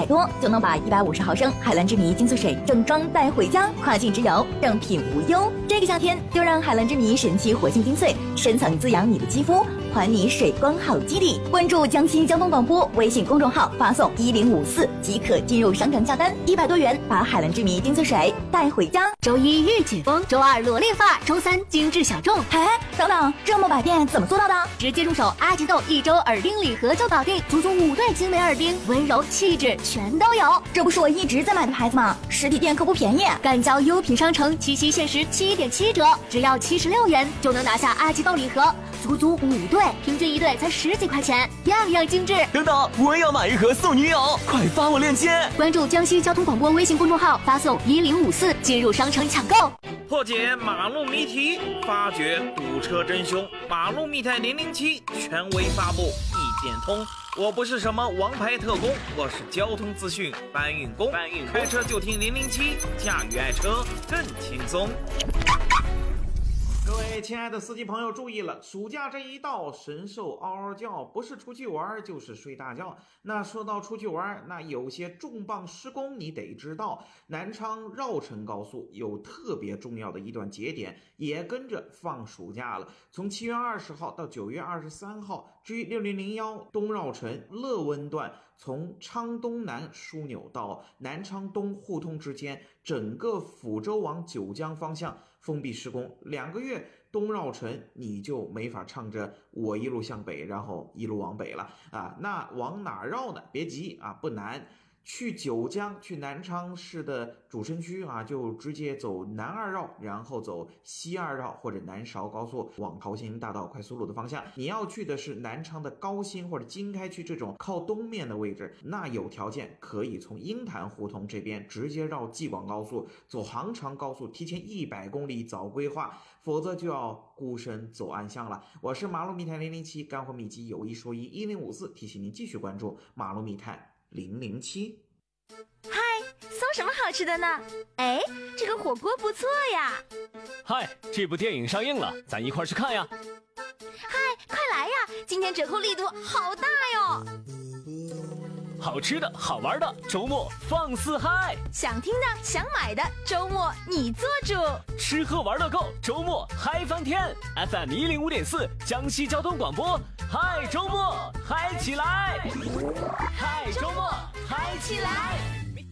200多就能把150毫升海蓝之谜精粹水整装带回家，跨境直邮，正品无忧。这个夏天就让海蓝之谜神奇活性精粹深层滋养你的肌肤，还你水光好基底。关注江西交通广播微信公众号，发送1054即可进入商城下单，100多元把海蓝之谜精粹水带回家。 周一日解封，周二裸恋发，周三精致小众。 哎，等等，这么百变怎么做到的？ 直接入手阿吉豆1周耳钉礼盒就搞定，足足5对精美耳钉，温柔气质全都有。 这不是我一直在买的牌子吗？实体店可不便宜。 赶交优品商城七夕限时7.7折，只要76元就能拿下阿吉豆礼盒，足足5对，平均1对才10几块钱，样样精致。 等等，我也要买一盒送女友，快发我链接。 关注江西交通广播微信公众号，发送1054进入商城抢购。 破解马路谜题，发掘堵车真凶。马路密探007权威发布，一点通。我不是什么王牌特工，我是交通资讯搬运工。开车就听007，驾驭爱车更轻松。各位亲爱的司机朋友注意了，暑假这一到，神兽嗷嗷叫，不是出去玩就是睡大觉。那说到出去玩，那有些重磅施工你得知道。南昌绕城高速有特别重要的一段节点，也跟着放暑假了。从7月20号到9月23号，至于6001东绕城乐温段，从昌东南枢纽到南昌东互通之间，整个抚州往九江方向封闭施工，2个月东绕城你就没法唱着我一路向北，然后一路往北了啊。那往哪绕呢？别急啊，不难。去九江，去南昌市的主城区啊，就直接走南2绕，然后走西2绕或者南韶高速往桃兴大道快速路的方向。你要去的是南昌的高新或者经开区这种靠东面的位置，那有条件可以从鹰潭胡同这边直接绕济广高速，走杭长高速，提前100公里早规划，否则就要孤身走暗巷了。我是马路密探007，干货秘籍有一说一，1054提醒您继续关注马路密探007。 嗨，搜什么好吃的呢？哎，这个火锅不错呀。 嗨，这部电影上映了，咱一块去看呀。 嗨，快来呀，今天折扣力度好大哟。 好吃的好玩的，周末放肆嗨。 想听的想买的，周末你做主。 吃喝玩乐购，周末嗨翻天。FM 105.4江西交通广播，嗨周末嗨起来，嗨周末嗨起来。